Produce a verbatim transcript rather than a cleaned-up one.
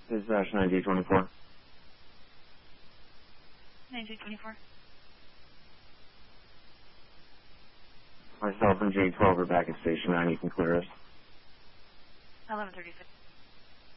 Dispatch nine G twenty-four. nine G twenty-four. Myself and J twelve are back at Station nine. You can clear us. eleven thirty-six.